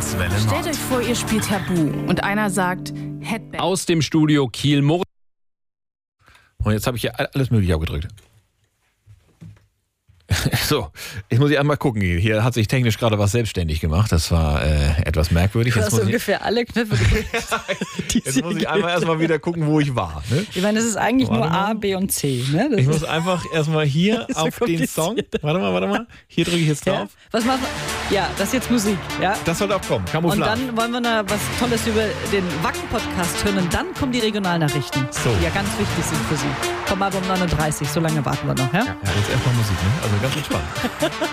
Welle Nord. Stellt euch vor, ihr spielt Tabu und einer sagt Headbang. Aus dem Studio Kiel. Und jetzt habe ich hier alles Mögliche aufgedrückt. So, jetzt muss ich einmal gucken. Hier hat sich technisch gerade was selbstständig gemacht. Das war etwas merkwürdig. Du hast ungefähr alle Knöpfe gedrückt. Jetzt muss ich einmal erstmal wieder gucken, wo ich war. Ne? Ich meine, das ist eigentlich nur A, B und C. Ne? Ich muss einfach erstmal hier auf den Song. Warte mal. Hier drücke ich jetzt drauf. Ja? Was machen wir? Ja, das ist jetzt Musik. Ja? Das soll auch kommen. Camouflage. Und dann wollen wir noch was Tolles über den Wacken-Podcast hören. Und dann kommen die Regionalnachrichten, die ja ganz wichtig sind für Sie. Kommen aber um 39. So lange warten wir noch. Ja? Ja, jetzt erstmal Musik. Ne? Also ganz entspannt.